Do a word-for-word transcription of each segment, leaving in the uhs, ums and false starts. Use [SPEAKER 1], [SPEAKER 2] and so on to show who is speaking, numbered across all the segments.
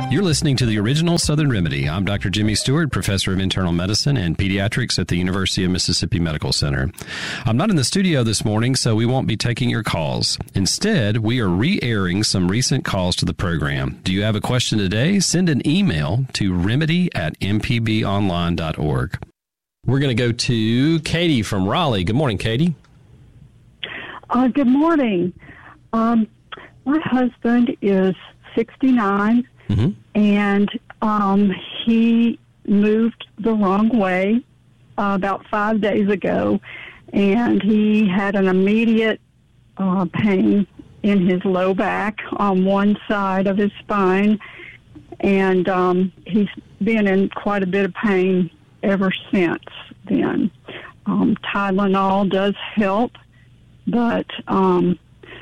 [SPEAKER 1] You're listening to the original Southern Remedy. I'm Doctor Jimmy Stewart, professor of internal medicine and pediatrics at the University of Mississippi Medical Center. I'm not in the studio this morning, so we won't be taking your calls. Instead, we are re-airing some recent calls to the program. Do you have a question today? Send an email to remedy at m p b online dot org. We're going to go to Katie from Raleigh. Good morning, Katie.
[SPEAKER 2] Uh, good morning. Um, my husband is sixty-nine. Mm-hmm. And um, he moved the wrong way uh, about five days ago, and he had an immediate uh, pain in his low back on one side of his spine, and um, he's been in quite a bit of pain ever since then. Um, Tylenol does help, but um,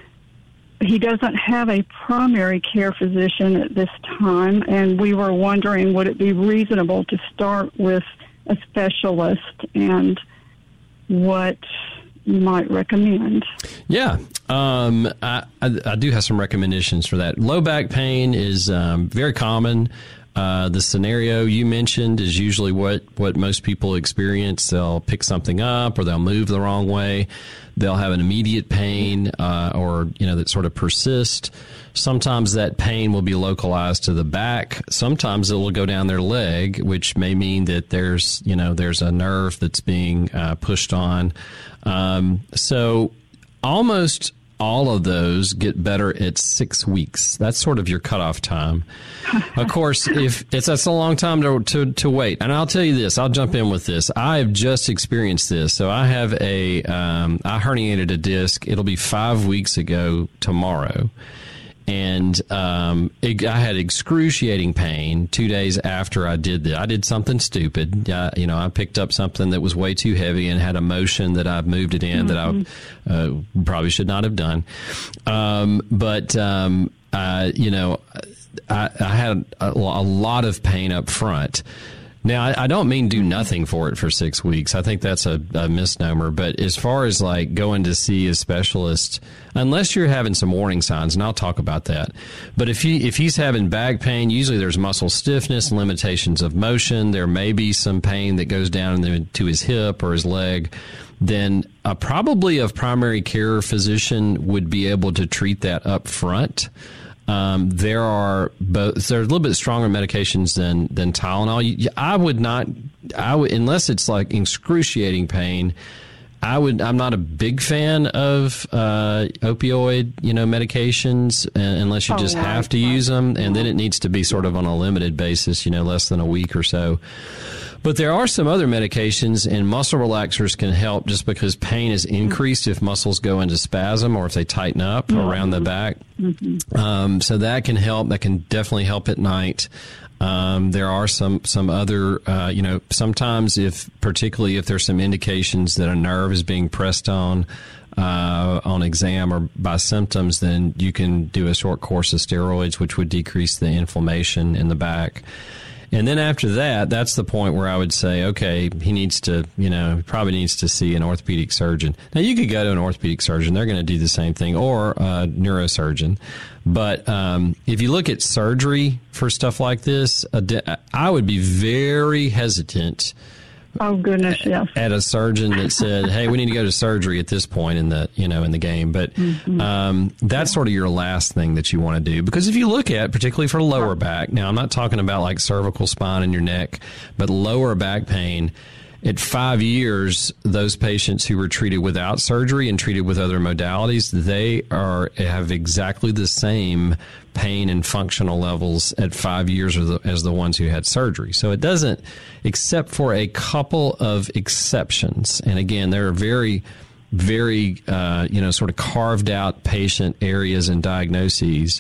[SPEAKER 2] he doesn't have a primary care physician at this time, and we were wondering, would it be reasonable to start with a specialist and what you might recommend?
[SPEAKER 1] Yeah, um, I, I, I do have some recommendations for that. Low back pain is um, very common. Uh, the scenario you mentioned is usually what, what most people experience. They'll pick something up or they'll move the wrong way. They'll have an immediate pain uh, or, you know, that sort of persist. Sometimes that pain will be localized to the back. Sometimes it will go down their leg, which may mean that there's, you know, there's a nerve that's being uh, pushed on. Um, so almost all of those get better at six weeks. That's sort of your cutoff time. Of course, if it's that's a long time to, to to wait. And I'll tell you this, I'll jump in with this. I have just experienced this. So I have a, um, I herniated a disc. It'll be five weeks ago tomorrow. And um, it, I had excruciating pain two days after I did that. I did something stupid. Uh, you know, I picked up something that was way too heavy and had a motion that I moved it in mm-hmm. that I uh, probably should not have done. Um, but, um, uh, you know, I, I had a, a lot of pain up front. Now, I, I don't mean do nothing for it for six weeks. I think that's a, a misnomer. But as far as like going to see a specialist, unless you're having some warning signs, and I'll talk about that. But if he if he's having back pain, usually there's muscle stiffness and limitations of motion. There may be some pain that goes down into his hip or his leg. Then uh, probably a primary care physician would be able to treat that up front. Um, there are both, there are a little bit stronger medications than, than Tylenol. You, I would not, I would, unless it's like excruciating pain, I would, I'm not a big fan of, uh, opioid, you know, medications uh, unless you oh, just right. have to use them. And then it needs to be sort of on a limited basis, you know, less than a week or so. But there are some other medications, and muscle relaxers can help just because pain is increased if muscles go into spasm or if they tighten up mm-hmm. around the back. Mm-hmm. Um, so that can help. That can definitely help at night. Um, there are some, some other, uh, you know, sometimes if, particularly if there's some indications that a nerve is being pressed on, uh, on exam or by symptoms, then you can do a short course of steroids, which would decrease the inflammation in the back. And then after that, that's the point where I would say, okay, he needs to, you know, he probably needs to see an orthopedic surgeon. Now, you could go to an orthopedic surgeon. They're going to do the same thing, or a neurosurgeon. But um, if you look at surgery for stuff like this, I would be very hesitant.
[SPEAKER 2] Oh, goodness, yes.
[SPEAKER 1] At a surgeon that said, hey, we need to go to surgery at this point in the, you know, in the game. But mm-hmm. um, that's yeah. sort of your last thing that you want to do. Because if you look at, particularly for lower back, now I'm not talking about like cervical spine in your neck, but lower back pain, at five years, those patients who were treated without surgery and treated with other modalities, they are have exactly the same pain and functional levels at five years as the, as the ones who had surgery. So it doesn't, except for a couple of exceptions. And again, there are very, very, uh, you know, sort of carved out patient areas and diagnoses.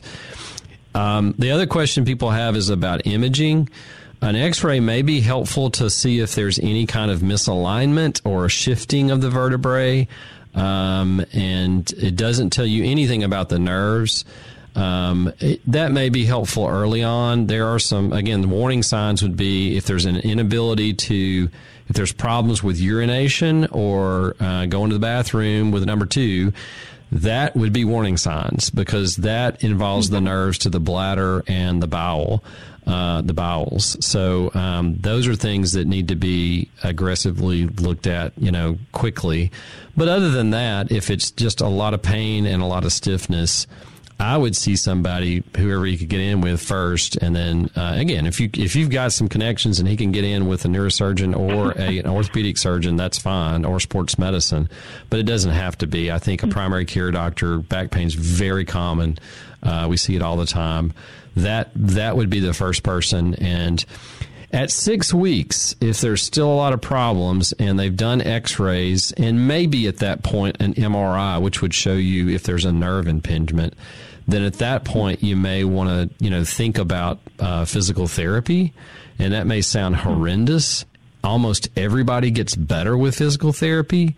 [SPEAKER 1] Um, the other question people have is about imaging. An X-ray may be helpful to see if there's any kind of misalignment or shifting of the vertebrae, um, and it doesn't tell you anything about the nerves. Um, it, that may be helpful early on. There are some, again, the warning signs would be if there's an inability to, if there's problems with urination or uh, going to the bathroom with number two, that would be warning signs, because that involves the nerves to the bladder and the bowel, uh, the bowels. So um, those are things that need to be aggressively looked at, you know, quickly. But other than that, if it's just a lot of pain and a lot of stiffness, I would see somebody, whoever you could get in with first, and then uh, again, if you if you've got some connections and he can get in with a neurosurgeon or a, an orthopedic surgeon, that's fine, or sports medicine, but it doesn't have to be. I think a primary care doctor, back pain is very common. Uh, we see it all the time. That that would be the first person. And at six weeks, if there's still a lot of problems and they've done x-rays and maybe at that point an M R I, which would show you if there's a nerve impingement, then at that point you may want to, you know, think about uh, physical therapy. And that may sound horrendous. Almost everybody gets better with physical therapy.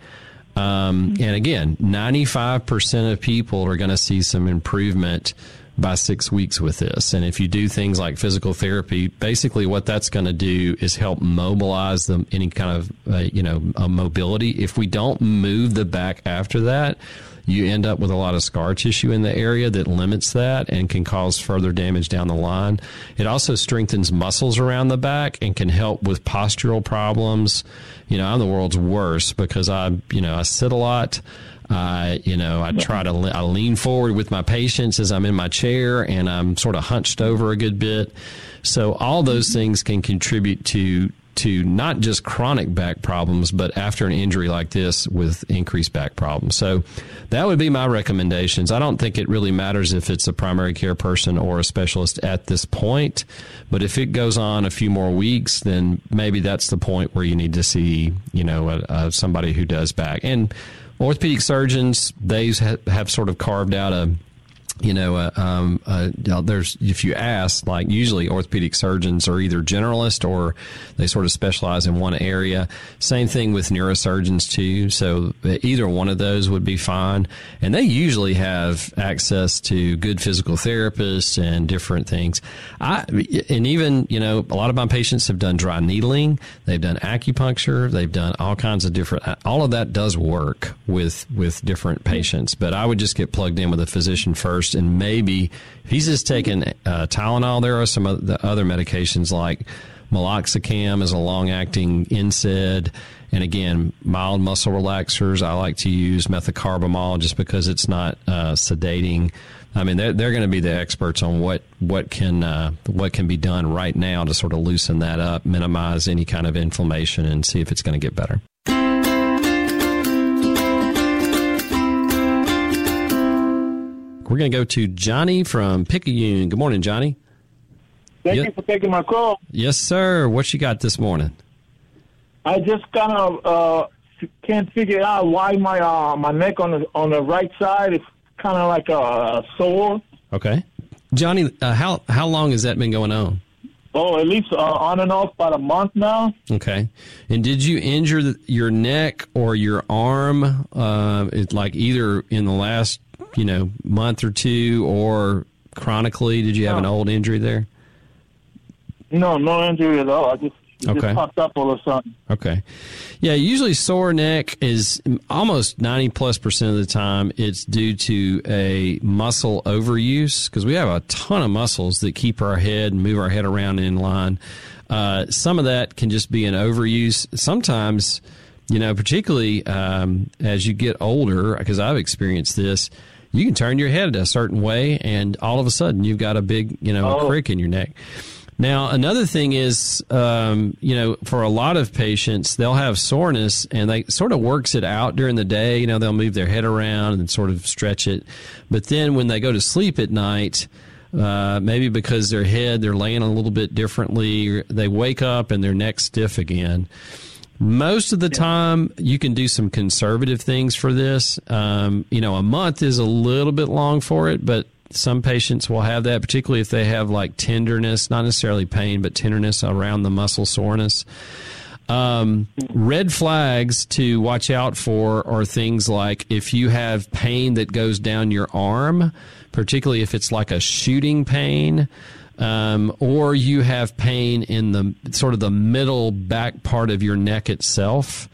[SPEAKER 1] Um, and again, ninety-five percent of people are going to see some improvement by six weeks with this. And if you do things like physical therapy, basically what that's going to do is help mobilize them, any kind of, uh, you know, a mobility. If we don't move the back after that, you end up with a lot of scar tissue in the area that limits that and can cause further damage down the line. It also strengthens muscles around the back and can help with postural problems. You know, I'm the world's worst because I, you know, I sit a lot. I, you know, I try to, I lean forward with my patients as I'm in my chair, and I'm sort of hunched over a good bit. So all those things can contribute to, to not just chronic back problems, but after an injury like this with increased back problems. So that would be my recommendations. I don't think it really matters if it's a primary care person or a specialist at this point, but if it goes on a few more weeks, then maybe that's the point where you need to see, you know, a, a, somebody who does back. And orthopedic surgeons, they have, have sort of carved out a, you know, uh, um, uh, there's, if you ask, like usually orthopedic surgeons are either generalist or they sort of specialize in one area. Same thing with neurosurgeons too. So either one of those would be fine. And they usually have access to good physical therapists and different things. I, and even, you know, a lot of my patients have done dry needling. They've done acupuncture. They've done all kinds of different, all of that does work with, with different patients. But I would just get plugged in with a physician first. And maybe if he's just taking uh, Tylenol, there are some of the other medications like meloxicam is a long-acting N SAID. And again, mild muscle relaxers. I like to use methocarbamol just because it's not uh, sedating. I mean, they're, they're going to be the experts on what, what can uh, what can be done right now to sort of loosen that up, minimize any kind of inflammation, and see if it's going to get better. We're going to go to Johnny from Picayune. Good morning, Johnny.
[SPEAKER 3] Thank
[SPEAKER 1] Ye-
[SPEAKER 3] you for taking my call.
[SPEAKER 1] Yes, sir. What you got this morning?
[SPEAKER 3] I just kind of uh, can't figure out why my uh, my neck on the on the right side is kind of like a, a sore.
[SPEAKER 1] Okay, Johnny, uh, how how long has that been going on?
[SPEAKER 3] Oh, at least uh, on and off about a month now.
[SPEAKER 1] Okay, and did you injure the, your neck or your arm? Uh, it, like either in the last you know month or two, or chronically? Did you have
[SPEAKER 3] no.
[SPEAKER 1] an old injury there?
[SPEAKER 3] No, no injury at all. I just. It
[SPEAKER 1] okay.
[SPEAKER 3] just popped up all of a sudden.
[SPEAKER 1] Okay. Yeah, usually sore neck is almost ninety plus percent of the time it's due to a muscle overuse, because we have a ton of muscles that keep our head and move our head around in line. Uh, some of that can just be an overuse. Sometimes, you know, particularly um, as you get older, because I've experienced this, you can turn your head a certain way and all of a sudden you've got a big, you know,
[SPEAKER 3] oh.
[SPEAKER 1] crick in your neck. Now, another thing is, um, you know, for a lot of patients, they'll have soreness and they sort of works it out during the day. You know, they'll move their head around and sort of stretch it. But then when they go to sleep at night, uh, maybe because their head, they're laying a little bit differently, they wake up and their neck's stiff again. Most of the time, you can do some conservative things for this. Um, you know, a month is a little bit long for it, but some patients will have that, particularly if they have like tenderness, not necessarily pain, but tenderness around the muscle soreness. Um, red flags to watch out for are things like if you have pain that goes down your arm, particularly if it's like a shooting pain, um, or you have pain in the sort of the middle back part of your neck itself.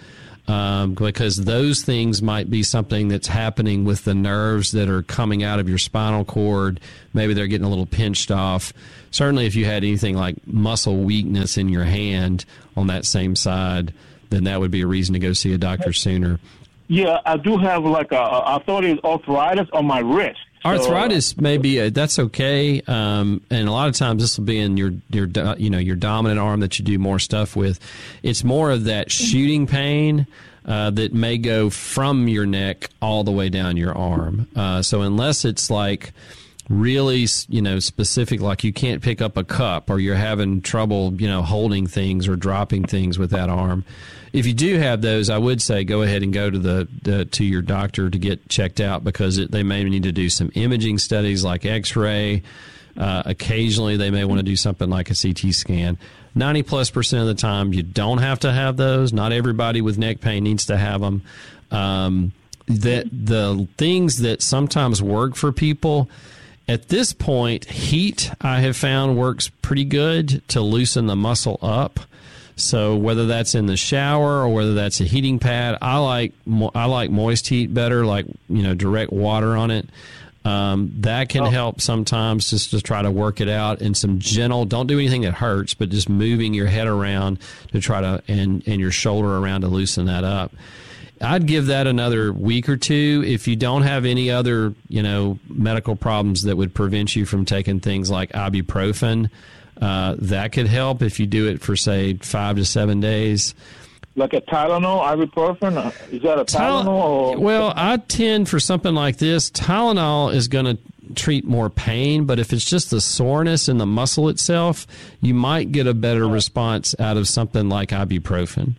[SPEAKER 1] um, because those things might be something that's happening with the nerves that are coming out of your spinal cord. Maybe they're getting a little pinched off. Certainly if you had anything like muscle weakness in your hand on that same side, then that would be a reason to go see a doctor sooner.
[SPEAKER 3] Yeah, I do have like a, I thought it was arthritis on my wrist.
[SPEAKER 1] Arthritis may be a, that's okay, um, and a lot of times this will be in your your you know your dominant arm that you do more stuff with. It's more of that shooting pain uh, that may go from your neck all the way down your arm. Uh, so unless it's like really you know specific, like you can't pick up a cup or you're having trouble you know holding things or dropping things with that arm. If you do have those, I would say go ahead and go to the, the to your doctor to get checked out, because it, they may need to do some imaging studies like X-ray. Uh, occasionally, they may want to do something like a C T scan. ninety plus percent of the time, you don't have to have those. Not everybody with neck pain needs to have them. Um, that the things that sometimes work for people, at this point, heat I have found works pretty good to loosen the muscle up. So whether that's in the shower or whether that's a heating pad, I like I like moist heat better, like you know direct water on it. Um, that can oh. help sometimes just to try to work it out. And some gentle, don't do anything that hurts, but just moving your head around to try to and and your shoulder around to loosen that up. I'd give that another week or two. If you don't have any other you know medical problems that would prevent you from taking things like ibuprofen. Uh, that could help if you do it for, say, five to seven days.
[SPEAKER 3] Like a Tylenol, ibuprofen? Is that a Tylenol? Or?
[SPEAKER 1] Well, I tend for something like this, Tylenol is going to treat more pain, but if it's just the soreness in the muscle itself, you might get a better response out of something like ibuprofen.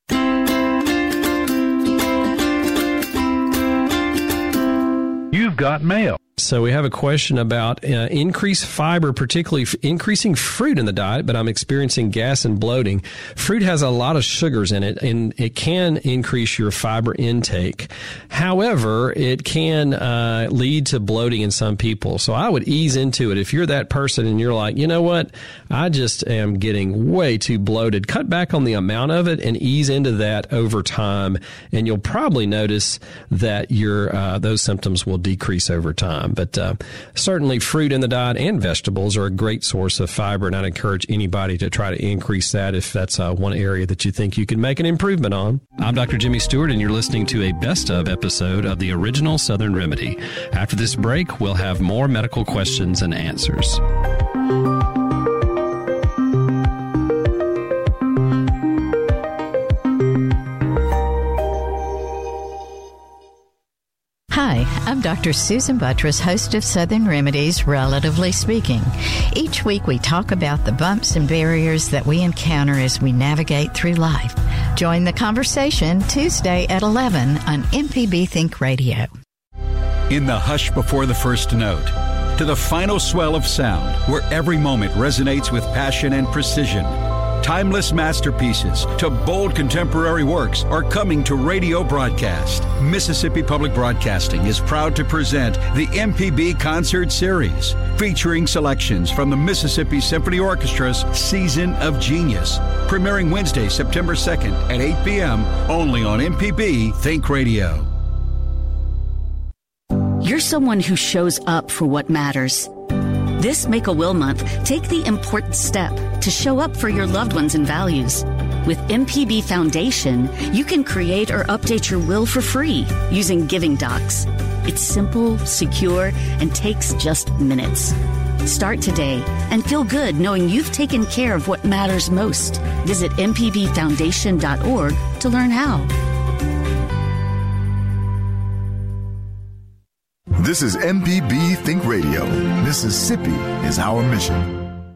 [SPEAKER 4] You've got mail.
[SPEAKER 1] So we have a question about uh, increased fiber, particularly f- increasing fruit in the diet, but I'm experiencing gas and bloating. Fruit has a lot of sugars in it, and it can increase your fiber intake. However, it can uh, lead to bloating in some people. So I would ease into it. If you're that person and you're like, you know what, I just am getting way too bloated, cut back on the amount of it and ease into that over time, and you'll probably notice that your uh, those symptoms will decrease over time. But uh, certainly fruit in the diet and vegetables are a great source of fiber, and I'd encourage anybody to try to increase that if that's uh, one area that you think you can make an improvement on. I'm Doctor Jimmy Stewart, and you're listening to a best-of episode of the original Southern Remedy. After this break, we'll have more medical questions and answers.
[SPEAKER 5] Hi, I'm Doctor Susan Buttress, host of Southern Remedies, Relatively Speaking. Each week we talk about the bumps and barriers that we encounter as we navigate through life. Join the conversation Tuesday at eleven on M P B Think Radio.
[SPEAKER 6] In the hush before the first note, to the final swell of sound, where every moment resonates with passion and precision. Timeless masterpieces to bold contemporary works are coming to radio broadcast. Mississippi Public Broadcasting is proud to present the M P B Concert Series, featuring selections from the Mississippi Symphony Orchestra's Season of Genius, premiering Wednesday, September second at eight p.m. only on M P B Think Radio.
[SPEAKER 7] You're someone who shows up for what matters. This Make-A-Will Month, take the important step to show up for your loved ones and values. With M P B Foundation, you can create or update your will for free using Giving Docs. It's simple, secure, and takes just minutes. Start today and feel good knowing you've taken care of what matters most. Visit m p b foundation dot org to learn how.
[SPEAKER 8] This is M P B Think Radio. Mississippi is our mission.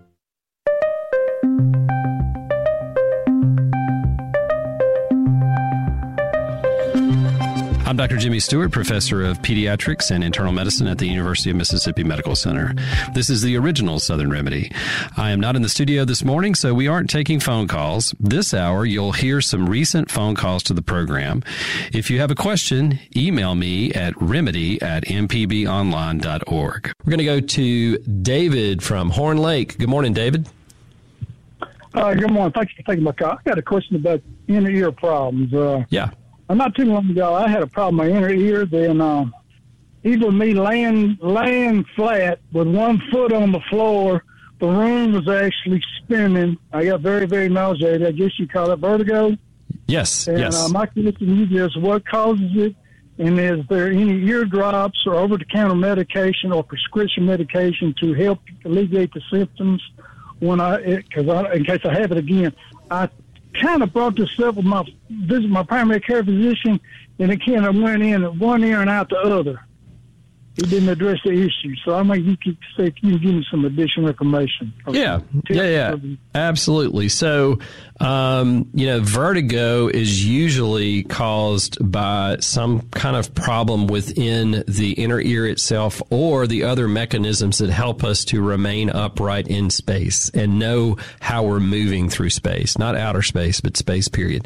[SPEAKER 1] I'm Doctor Jimmy Stewart, professor of pediatrics and internal medicine at the University of Mississippi Medical Center. This is the original Southern Remedy. I am not in the studio this morning, so we aren't taking phone calls. This hour, you'll hear some recent phone calls to the program. If you have a question, email me at remedy at m p b online dot org. We're going to go to David from Horn Lake. Good morning, David.
[SPEAKER 4] Uh, good morning. Thank you for taking my call. I got a question about inner ear problems. Uh,
[SPEAKER 1] yeah.
[SPEAKER 4] Not too long ago, I had a problem with my inner ear. Then uh, even me laying laying flat with one foot on the floor, the room was actually spinning. I got very, very nauseated. I guess you call it vertigo.
[SPEAKER 1] Yes,
[SPEAKER 4] and,
[SPEAKER 1] yes.
[SPEAKER 4] Uh, my question to you is, what causes it? And is there any ear drops or over-the-counter medication or prescription medication to help alleviate the symptoms? When I, because I, in case I have it again, I kind of brought this up with my visit my primary care physician, and it kind of went in at one ear and out the other. He didn't address the issue, so I might you could say if you can give me some additional information. Okay.
[SPEAKER 1] Yeah, yeah, yeah, absolutely. So, um, you know, vertigo is usually caused by some kind of problem within the inner ear itself or the other mechanisms that help us to remain upright in space and know how we're moving through space, not outer space, but space, period.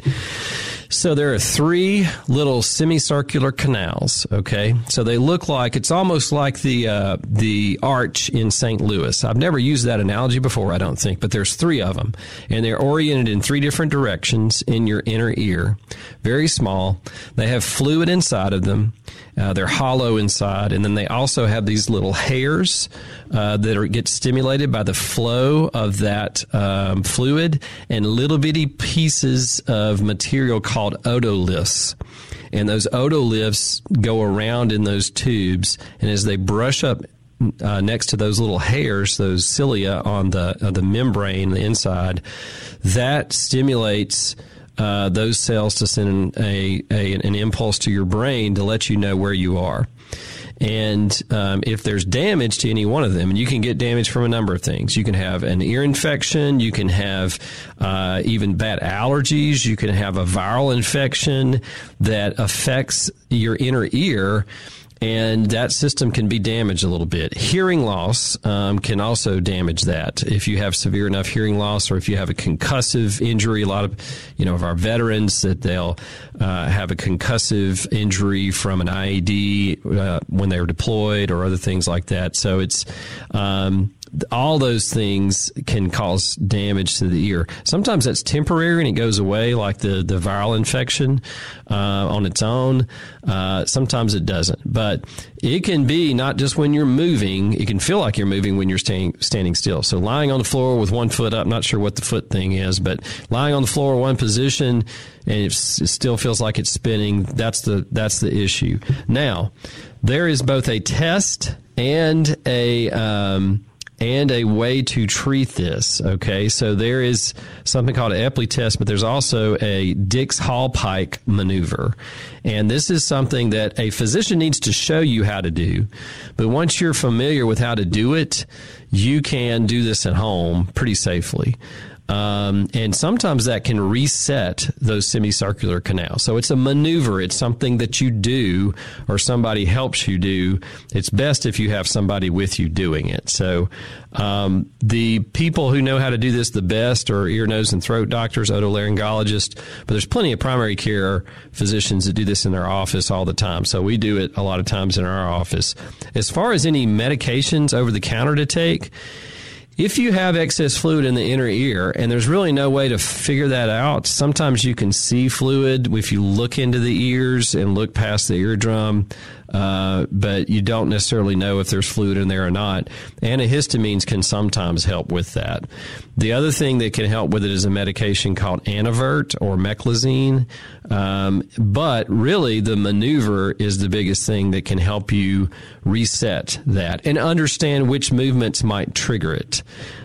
[SPEAKER 1] So there are three little semicircular canals, okay? So they look like, it's almost like the uh, the arch in Saint Louis. I've never used that analogy before, I don't think, but there's three of them. And they're oriented in three different directions in your inner ear. Very small. They have fluid inside of them. Uh, they're hollow inside. And then they also have these little hairs uh, that are, get stimulated by the flow of that um, fluid and little bitty pieces of material called otoliths. And those otoliths go around in those tubes, and as they brush up uh, next to those little hairs, those cilia on the uh, the membrane the inside, that stimulates uh, those cells to send a, a an impulse to your brain to let you know where you are. And um, if there's damage to any one of them, and you can get damage from a number of things. You can have an ear infection. You can have uh, even bad allergies. You can have a viral infection that affects your inner ear, and that system can be damaged a little bit. Hearing loss um, can also damage that. If you have severe enough hearing loss, or if you have a concussive injury, a lot of, you know, of our veterans that they'll uh, have a concussive injury from an I E D uh, when they were deployed, or other things like that. So it's um, all those things can cause damage to the ear. Sometimes that's temporary and it goes away, like the, the viral infection uh, on its own. Uh, sometimes it doesn't. But it can be not just when you're moving. It can feel like you're moving when you're staying, standing still. So lying on the floor with one foot up, not sure what the foot thing is, but lying on the floor one position and it still feels like it's spinning, that's the that's the issue. Now, there is both a test and a um, and a way to treat this, okay? So there is something called an Epley test, but there's also a Dix-Hallpike maneuver. And this is something that a physician needs to show you how to do. But once you're familiar with how to do it, you can do this at home pretty safely. Um, and sometimes that can reset those semicircular canals. So it's a maneuver. It's something that you do or somebody helps you do. It's best if you have somebody with you doing it. So um, the people who know how to do this the best are ear, nose, and throat doctors, otolaryngologists. But there's plenty of primary care physicians that do this in their office all the time. So we do it a lot of times in our office. As far as any medications over the counter to take, if you have excess fluid in the inner ear, and there's really no way to figure that out, sometimes you can see fluid if you look into the ears and look past the eardrum, uh, but you don't necessarily know if there's fluid in there or not. Antihistamines can sometimes help with that. The other thing that can help with it is a medication called Anavert or Meclizine, um, but really the maneuver is the biggest thing that can help you reset that and understand which movements might trigger it.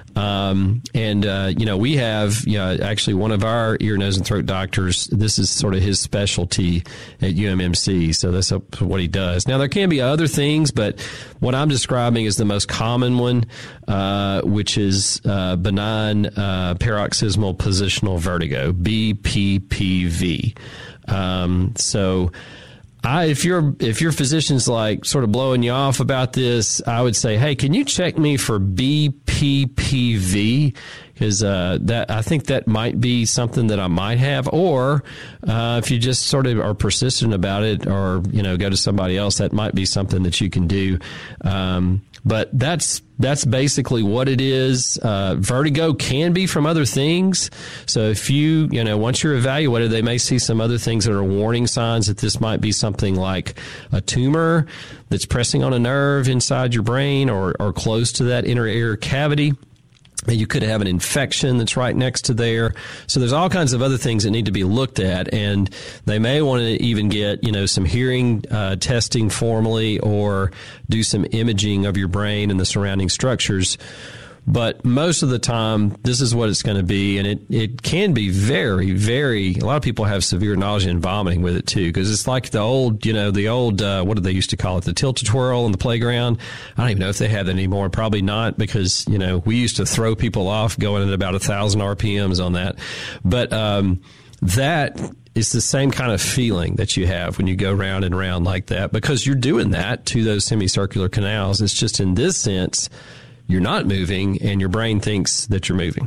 [SPEAKER 1] Um, and, uh, you know, we have, you know, actually one of our ear, nose, and throat doctors, this is sort of his specialty at U M M C. So that's what he does. Now, there can be other things, but what I'm describing is the most common one, uh, which is, uh, benign, uh, paroxysmal positional vertigo, B P P V. Um, so, I, if your if your physician's like sort of blowing you off about this, I would say, hey, can you check me for B P P V? Because uh, that I think that might be something that I might have, or uh, if you just sort of are persistent about it, or you know, go to somebody else, that might be something that you can do. Um, but that's that's basically what it is. Uh, vertigo can be from other things. So if you you know once you're evaluated, they may see some other things that are warning signs that this might be something like a tumor that's pressing on a nerve inside your brain, or or close to that inner ear cavity. You could have an infection that's right next to there. So there's all kinds of other things that need to be looked at, and they may want to even get, you know, some hearing uh, testing formally, or do some imaging of your brain and the surrounding structures. But most of the time, this is what it's going to be, and it, it can be very, very, a lot of people have severe nausea and vomiting with it, too, because it's like the old, you know, the old, uh, what did they used to call it, the tilt-a-twirl on the playground. I don't even know if they have that anymore. Probably not, because, you know, we used to throw people off going at about one thousand R P Ms on that. But um, that is the same kind of feeling that you have when you go round and round like that, because you're doing that to those semicircular canals. It's just in this sense, you're not moving, and your brain thinks that you're moving.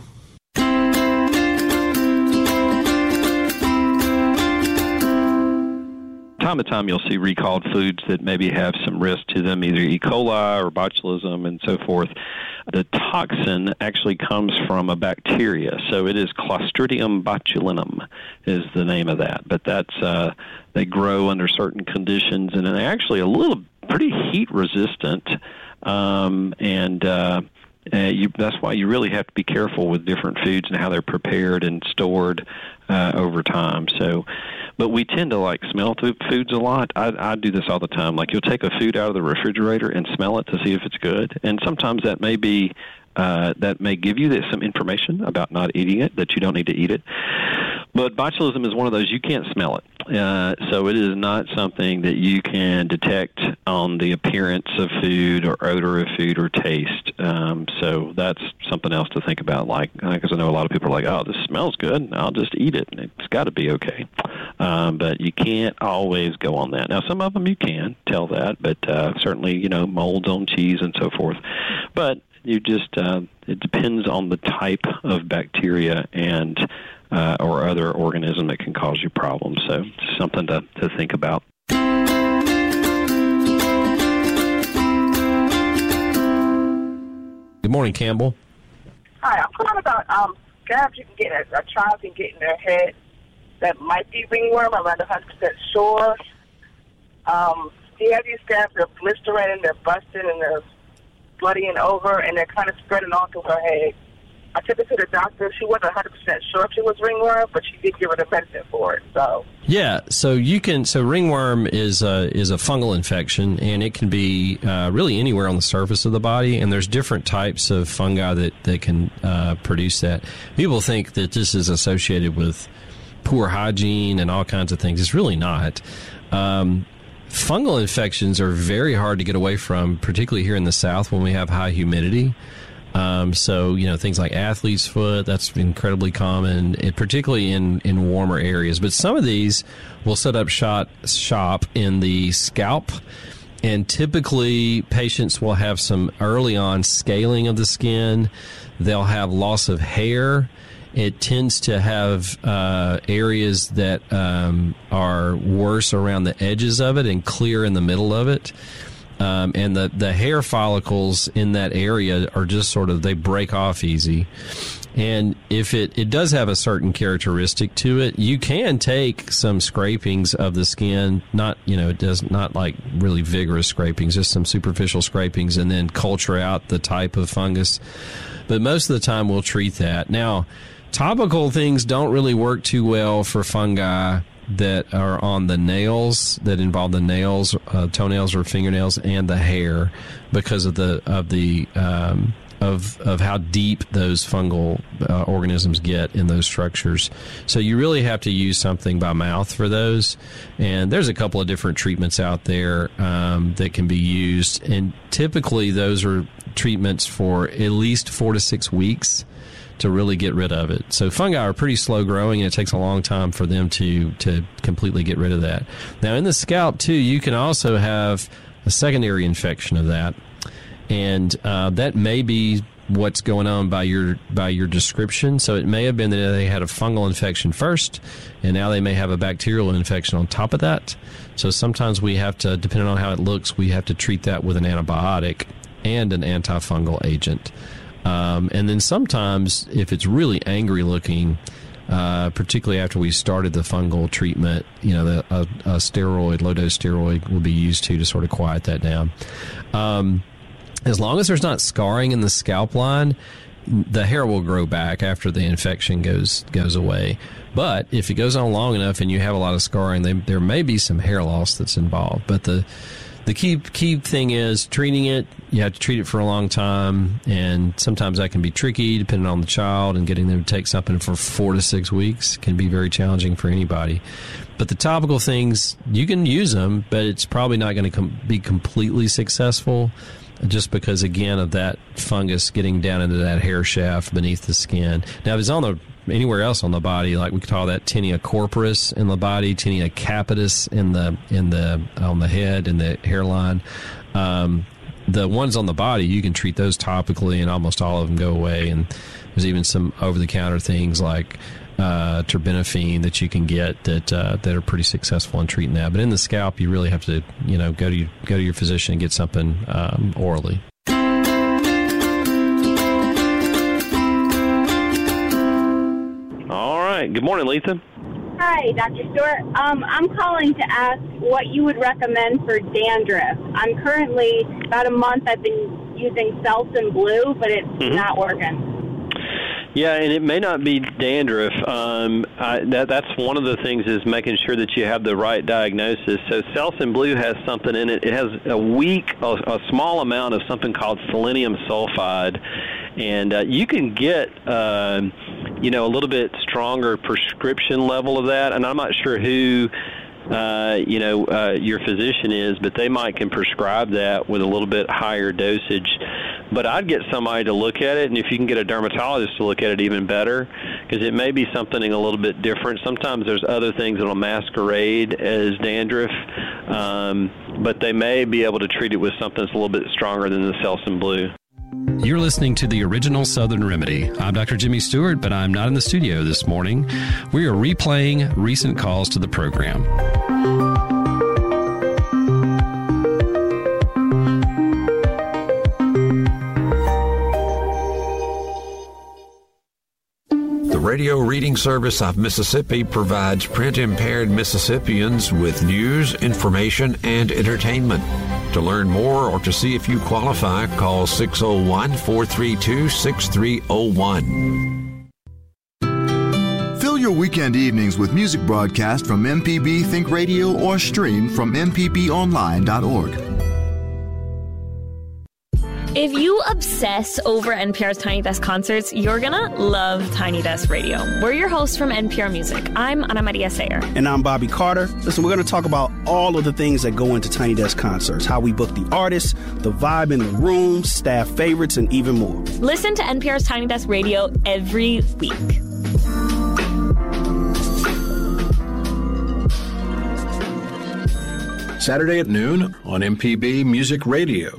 [SPEAKER 9] Time to time, you'll see recalled foods that maybe have some risk to them, either E. coli or botulism and so forth. The toxin actually comes from a bacteria, so it is Clostridium botulinum is the name of that. But that's uh, they grow under certain conditions, and they're actually a little pretty heat resistant. Um, and uh, uh, you, that's why you really have to be careful with different foods and how they're prepared and stored uh, over time. So, but we tend to like smell th- foods a lot. I, I do this all the time. Like, you'll take a food out of the refrigerator and smell it to see if it's good, and sometimes that may be uh, that may give you some information about not eating it, that you don't need to eat it. But botulism is one of those, you can't smell it. Uh, so it is not something that you can detect on the appearance of food or odor of food or taste. Um, so that's something else to think about. Like, because I know a lot of people are like, oh, this smells good, I'll just eat it. It's got to be okay. Um, but you can't always go on that. Now, some of them you can tell that, but uh, certainly, you know, molds on cheese and so forth. But you just, uh, it depends on the type of bacteria and Uh, or other organism that can cause you problems. So it's something to, to think about.
[SPEAKER 1] Good morning, Campbell.
[SPEAKER 10] Hi, I'm calling about um, scabs you can get, a, a child can get in their head that might be ringworm. I'm not one hundred percent sure. Um, do you have these scabs? They're blistering and they're busting and they're bloodying over, and they're kind of spreading all through her head. I took her to the doctor. She wasn't one hundred percent sure if she was ringworm, but she did give her the medicine for it. So
[SPEAKER 1] yeah, so you can. So ringworm is a is a fungal infection, and it can be uh, really anywhere on the surface of the body. And there's different types of fungi that that can uh, produce that. People think that this is associated with poor hygiene and all kinds of things. It's really not. Um, fungal infections are very hard to get away from, particularly here in the South when we have high humidity. Um, so, you know, things like athlete's foot, that's incredibly common, it, particularly in, in warmer areas. But some of these will set up shot, shop in the scalp, and typically patients will have some early on scaling of the skin. They'll have loss of hair. It tends to have uh, areas that um, are worse around the edges of it and clear in the middle of it. Um, and the, the hair follicles in that area are just sort of, they break off easy. And if it, it does have a certain characteristic to it, you can take some scrapings of the skin, not, you know, it does not like really vigorous scrapings, just some superficial scrapings, and then culture out the type of fungus. But most of the time we'll treat that. Now, topical things don't really work too well for fungi that are on the nails, that involve the nails, uh, toenails or fingernails, and the hair, because of the of the um, of of how deep those fungal uh, organisms get in those structures. So you really have to use something by mouth for those. And there's a couple of different treatments out there um, that can be used, and typically those are treatments for at least four to six weeks to really get rid of it. So fungi are pretty slow growing, and it takes a long time for them to, to completely get rid of that. Now, in the scalp, too, you can also have a secondary infection of that, and uh, that may be what's going on by your by your description. So it may have been that they had a fungal infection first, and now they may have a bacterial infection on top of that. So sometimes we have to, depending on how it looks, we have to treat that with an antibiotic and an antifungal agent. Um, and then sometimes, if it's really angry looking, uh, particularly after we started the fungal treatment, you know, the, a, a steroid, low-dose steroid will be used too to sort of quiet that down. Um, as long as there's not scarring in the scalp line, the hair will grow back after the infection goes goes away. But if it goes on long enough and you have a lot of scarring, they, there may be some hair loss that's involved. But the The key key thing is treating it. You have to treat it for a long time, and sometimes that can be tricky depending on the child, and getting them to take something for four to six weeks can be very challenging for anybody. But the topical things, you can use them, but it's probably not going to com- be completely successful just because, again, of that fungus getting down into that hair shaft beneath the skin. Now, if it's on the anywhere else on the body, like we could call that tinea corporis in the body, tinea capitis in the in the on the head and the hairline. Um, the ones on the body, you can treat those topically, and almost all of them go away. And there's even some over-the-counter things like uh, terbinafine that you can get that uh, that are pretty successful in treating that. But in the scalp, you really have to, you know, go to your, go to your physician and get something um, orally.
[SPEAKER 9] Good morning, Letha.
[SPEAKER 11] Hi, Doctor Stewart. Um, I'm calling to ask what you would recommend for dandruff. I'm currently, about a month, I've been using Selsun Blue, but it's mm-hmm. not working.
[SPEAKER 9] Yeah, and it may not be dandruff. Um, I, that, that's one of the things is making sure that you have the right diagnosis. So Selsun Blue has something in it. It has a weak, a, a small amount of something called selenium sulfide. And uh, you can get, uh, you know, a little bit stronger prescription level of that. And I'm not sure who, uh, you know, uh, your physician is, but they might can prescribe that with a little bit higher dosage. But I'd get somebody to look at it, and if you can get a dermatologist to look at it, even better, because it may be something a little bit different. Sometimes there's other things that will masquerade as dandruff, um, but they may be able to treat it with something that's a little bit stronger than the Selsun Blue.
[SPEAKER 1] You're listening to the original Southern Remedy. I'm Doctor Jimmy Stewart, but I'm not in the studio this morning. We are replaying recent calls to the program.
[SPEAKER 12] The Radio Reading Service of Mississippi provides print-impaired Mississippians with news, information, and entertainment. To learn more or to see if you qualify, call six oh one, four three two, six three oh one.
[SPEAKER 8] Fill your weekend evenings with music broadcast from M P B Think Radio or stream from m p b online dot org.
[SPEAKER 13] If you obsess over N P R's Tiny Desk concerts, you're gonna love Tiny Desk Radio. We're your hosts from N P R Music. I'm Ana Maria Sayer.
[SPEAKER 14] And I'm Bobby Carter. Listen, we're gonna talk about all of the things that go into Tiny Desk concerts, how we book the artists, the vibe in the room, staff favorites, and even more.
[SPEAKER 13] Listen to N P R's Tiny Desk Radio every week.
[SPEAKER 15] Saturday at noon on M P B Music Radio.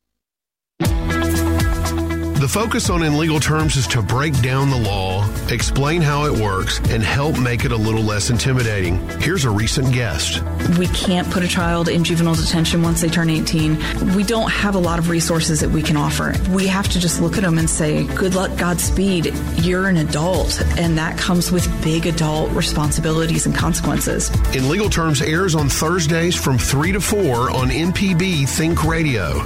[SPEAKER 16] The focus on In Legal Terms is to break down the law, explain how it works, and help make it a little less intimidating. Here's a recent guest.
[SPEAKER 17] We can't put a child in juvenile detention once they turn eighteen. We don't have a lot of resources that we can offer. We have to just look at them and say, good luck, Godspeed. You're an adult, and that comes with big adult responsibilities and consequences.
[SPEAKER 16] In Legal Terms airs on Thursdays from three to four on M P B Think Radio.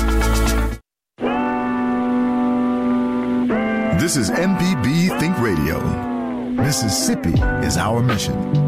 [SPEAKER 8] This is M P B Think Radio. Mississippi is our mission.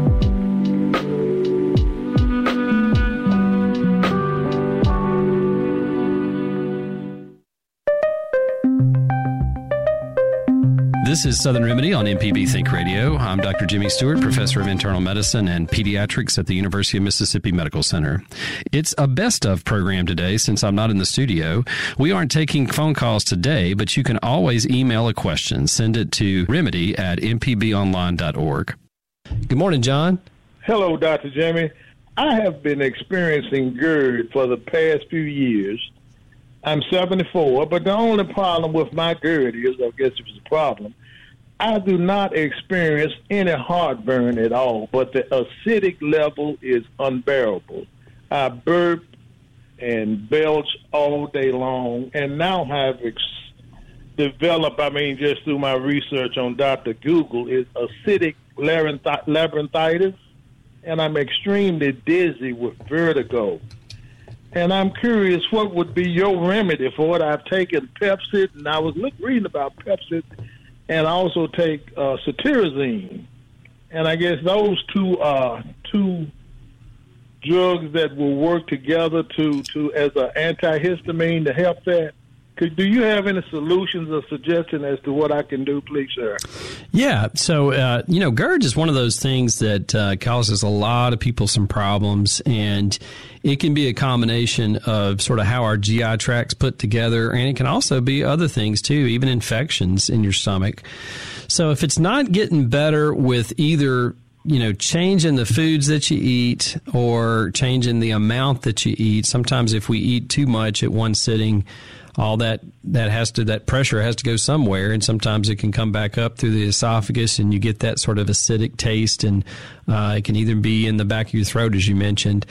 [SPEAKER 1] This is Southern Remedy on M P B Think Radio. I'm Doctor Jimmy Stewart, professor of internal medicine and pediatrics at the University of Mississippi Medical Center. It's a best of program today since I'm not in the studio. We aren't taking phone calls today, but you can always email a question. Send it to remedy at m p b online dot org. Good morning, John.
[SPEAKER 3] Hello, Doctor Jimmy. I have been experiencing GERD for the past few years, I'm seventy-four, but the only problem with my GERD is, I guess if it's a problem, I do not experience any heartburn at all, but the acidic level is unbearable. I burp and belch all day long, and now have ex- developed, I mean, just through my research on Doctor Google, is acidic labyrinth- labyrinthitis, and I'm extremely dizzy with vertigo. And I'm curious, what would be your remedy for it? I've taken Pepcid, and I was look, reading about Pepcid, and I also take uh, cetirizine. And I guess those two uh, two drugs that will work together to, to as an antihistamine to help that. Could, do you have any solutions or suggestions as to what I can do, please, sir?
[SPEAKER 1] Yeah. So, uh, you know, GERD is one of those things that uh, causes a lot of people some problems, and it can be a combination of sort of how our G I tract's put together, and it can also be other things, too, even infections in your stomach. So if it's not getting better with either, you know, changing the foods that you eat or changing the amount that you eat, sometimes if we eat too much at one sitting, all that that has to that pressure has to go somewhere, and sometimes it can come back up through the esophagus, and you get that sort of acidic taste, and uh, it can either be in the back of your throat, as you mentioned.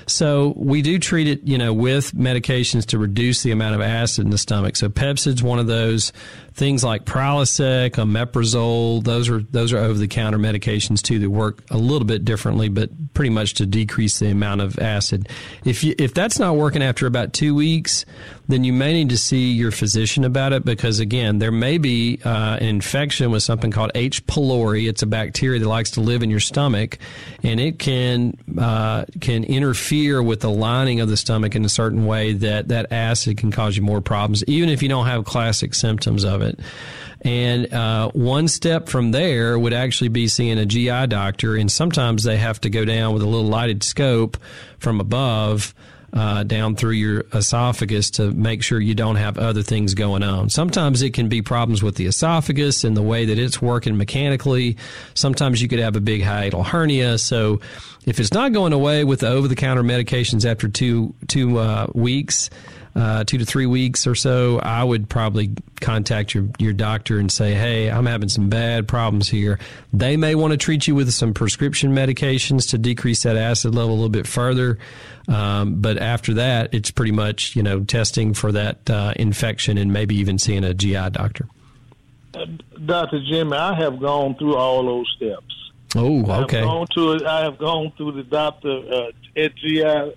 [SPEAKER 1] So we do treat it, you know, with medications to reduce the amount of acid in the stomach. So Pepcid's one of those. Things like Prilosec, omeprazole, those are those are over-the-counter medications too that work a little bit differently, but pretty much to decrease the amount of acid. If you, if that's not working after about two weeks, then you may need to see your physician about it, because again, there may be uh, an infection with something called H. pylori. It's a bacteria that likes to live in your stomach, and it can uh, can interfere with the lining of the stomach in a certain way that that acid can cause you more problems, even if you don't have classic symptoms of it. And uh, one step from there would actually be seeing a G I doctor, and sometimes they have to go down with a little lighted scope from above uh, down through your esophagus to make sure you don't have other things going on. Sometimes it can be problems with the esophagus and the way that it's working mechanically. Sometimes you could have a big hiatal hernia. So if it's not going away with the over-the-counter medications after two two uh, weeks, Uh, two to three weeks or so, I would probably contact your, your doctor and say, hey, I'm having some bad problems here. They may want to treat you with some prescription medications to decrease that acid level a little bit further. Um, but after that, it's pretty much, you know, testing for that uh, infection and maybe even seeing a G I doctor.
[SPEAKER 3] Uh, Doctor Jimmy, I have gone through all those steps.
[SPEAKER 1] Oh, okay.
[SPEAKER 3] I have gone, to, I have gone through the doctor uh, at G I,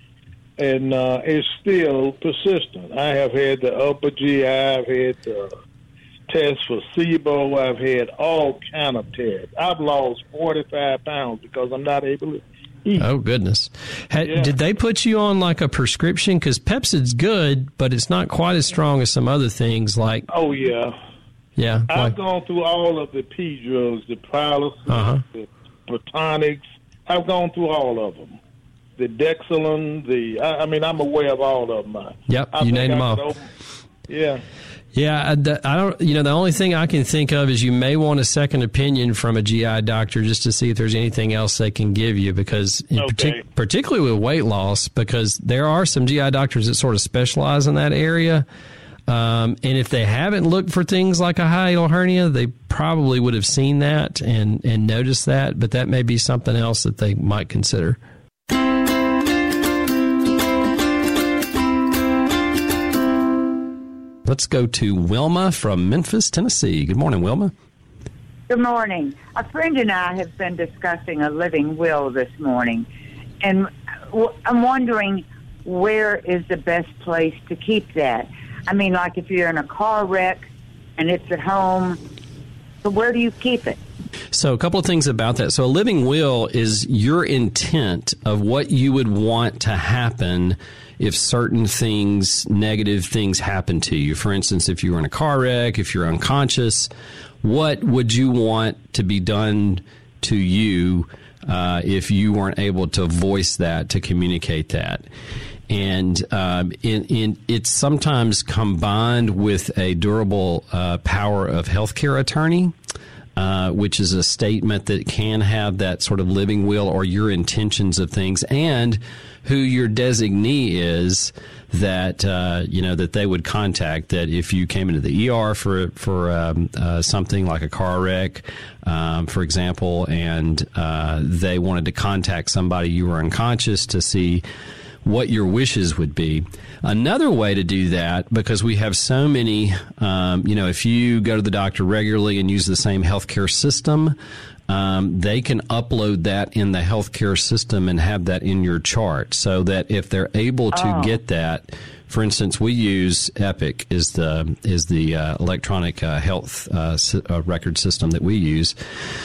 [SPEAKER 3] and uh, it's still persistent. I have had the upper G I, I've had the tests for SIBO, I've had all kind of tests. I've lost forty-five pounds because I'm not able to eat.
[SPEAKER 1] Oh, goodness. Had,
[SPEAKER 3] Yeah.
[SPEAKER 1] Did they put you on like a prescription? Because Pepcid's good, but it's not quite as strong as some other things like...
[SPEAKER 3] Oh, yeah.
[SPEAKER 1] Yeah.
[SPEAKER 3] I've
[SPEAKER 1] like-
[SPEAKER 3] gone through all of the P drugs, the Prilosec,
[SPEAKER 1] Uh-huh.
[SPEAKER 3] the Protonics. I've gone through all of them. The Dexalin, the I, I mean, I'm aware of all of them. I,
[SPEAKER 1] Yep,
[SPEAKER 3] I
[SPEAKER 1] you
[SPEAKER 3] think
[SPEAKER 1] named them
[SPEAKER 3] I
[SPEAKER 1] all.
[SPEAKER 3] could open- Yeah.
[SPEAKER 1] Yeah, I, the- I don't. You know, the only thing I can think of is you may want a second opinion from a G I doctor just to see if there's anything else they can give you, because in
[SPEAKER 3] Okay.
[SPEAKER 1] partic- particularly with weight loss, because there are some G I doctors that sort of specialize in that area. Um, and if they haven't looked for things like a hiatal hernia, they probably would have seen that and, and noticed that, but that may be something else that they might consider. Let's go to Wilma from Memphis, Tennessee. Good morning, Wilma.
[SPEAKER 18] Good morning. A friend and I have been discussing a living will this morning, and w- I'm wondering where is the best place to keep that. I mean, like if you're in a car wreck and it's at home, so where do you keep it?
[SPEAKER 1] So a couple of things about that. So a living will is your intent of what you would want to happen if certain things, negative things happen to you. For instance, if you were in a car wreck, if you're unconscious, what would you want to be done to you uh, if you weren't able to voice that, to communicate that? And um, in, in, it's sometimes combined with a durable uh, power of healthcare attorney. uh, which is a statement that can have that sort of living will or your intentions of things, and who your designee is that uh, you know that they would contact. That if you came into the E R for for um, uh, something like a car wreck, um, for example, and uh, they wanted to contact somebody, you were unconscious, to see what your wishes would be. Another way to do that, because we have so many, um, you know, if you go to the doctor regularly and use the same healthcare system, um, they can upload that in the healthcare system and have that in your chart, so that if they're able to
[SPEAKER 18] Oh.
[SPEAKER 1] get that, for instance, we use Epic is the is the uh, electronic uh, health uh, si- uh, record system that we use.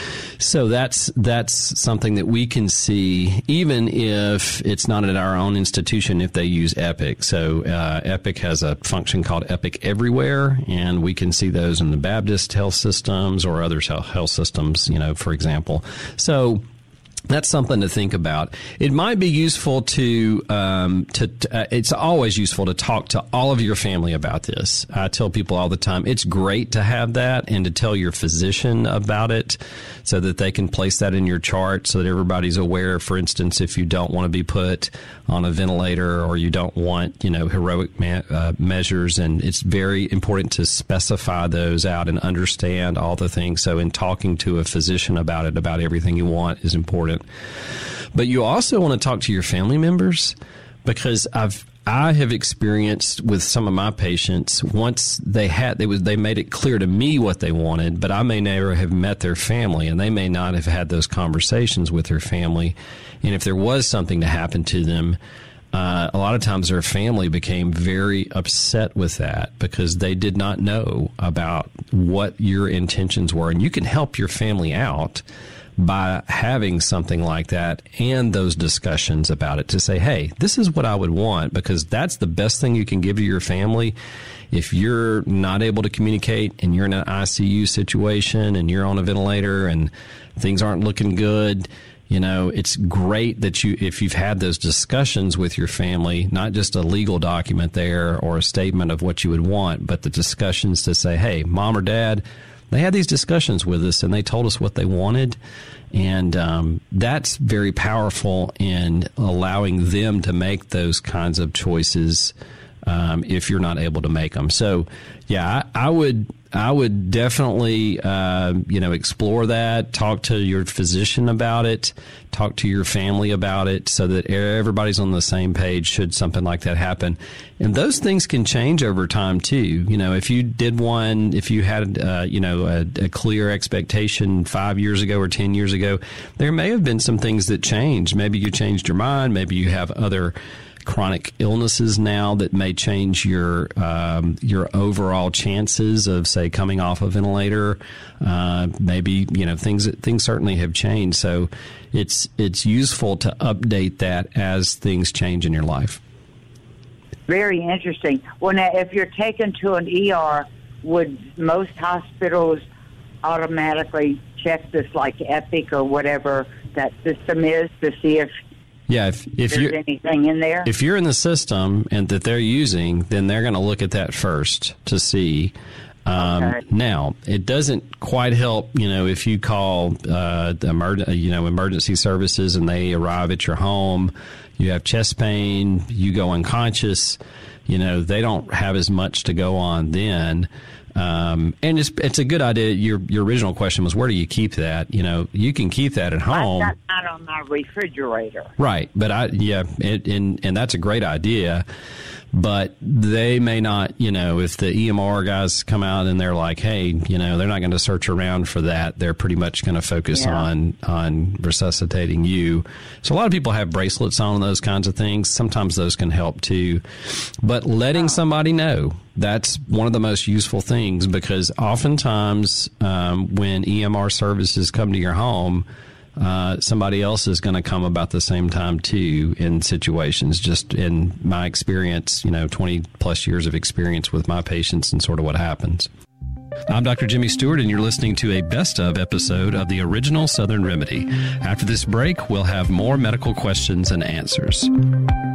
[SPEAKER 1] So that's that's something that we can see, even if it's not at our own institution, if they use Epic. So uh, Epic has a function called Epic Everywhere, and we can see those in the Baptist health systems or other health health systems, you know, for example. So that's something to think about. It might be useful to, um, to, to uh, it's always useful to talk to all of your family about this. I tell people all the time, it's great to have that and to tell your physician about it so that they can place that in your chart so that everybody's aware. For instance, if you don't want to be put on a ventilator or you don't want, you know, heroic ma- uh, measures, and it's very important to specify those out and understand all the things. So in talking to a physician about it, about everything you want, is important. But you also want to talk to your family members, because I've I have experienced with some of my patients, once they had they was they made it clear to me what they wanted, but I may never have met their family, and they may not have had those conversations with their family. And if there was something to happen to them, uh, a lot of times their family became very upset with that because they did not know about what your intentions were. And you can help your family out by having something like that and those discussions about it, to say, hey, this is what I would want, because that's the best thing you can give to your family. If you're not able to communicate and you're in an I C U situation and you're on a ventilator and things aren't looking good, you know, it's great that you, if you've had those discussions with your family, not just a legal document there or a statement of what you would want, but the discussions to say, hey, mom or dad, they had these discussions with us and they told us what they wanted. And um, that's very powerful in allowing them to make those kinds of choices um, if you're not able to make them. So, yeah, I, I would I would definitely, uh, you know, explore that, talk to your physician about it, talk to your family about it, so that everybody's on the same page should something like that happen. And those things can change over time, too. You know, if you did one, if you had, uh, you know, a, a clear expectation five years ago or ten years ago, there may have been some things that changed. Maybe you changed your mind. Maybe you have other chronic illnesses now that may change your um, your overall chances of, say, coming off a ventilator. Uh, maybe, you know, things things certainly have changed. So it's it's useful to update that as things change in your life.
[SPEAKER 18] Very interesting. Well, now, if you're taken to an E R, would most hospitals automatically check this, like Epic or whatever that system is, to see if
[SPEAKER 1] Yeah, if, if
[SPEAKER 18] there's
[SPEAKER 1] you're
[SPEAKER 18] anything in there?
[SPEAKER 1] if you're in the system and that they're using, then they're going to look at that first to see. Um,
[SPEAKER 18] Okay.
[SPEAKER 1] Now, it doesn't quite help, you know, if you call uh, the emer- you know, emergency services and they arrive at your home, you have chest pain, you go unconscious, you know, they don't have as much to go on then. Um, and it's it's a good idea. Your your original question was, where do you keep that? You know, you can keep that at home.
[SPEAKER 18] I've got that on my refrigerator.
[SPEAKER 1] Right. But I, yeah, it, and, and that's a great idea. But they may not, you know, if the E M R guys come out and they're like, hey, you know, they're not going to search around for that. They're pretty much going to focus
[SPEAKER 18] Yeah.
[SPEAKER 1] on, on resuscitating you. So a lot of people have bracelets on, those kinds of things. Sometimes those can help too. But letting somebody know, that's one of the most useful things, because oftentimes um, when E M R services come to your home, Uh, somebody else is going to come about the same time too in situations. Just in my experience, you know, twenty plus years of experience with my patients and sort of what happens. I'm Doctor Jimmy Stewart, and you're listening to a best of episode of the original Southern Remedy. After this break, we'll have more medical questions and answers.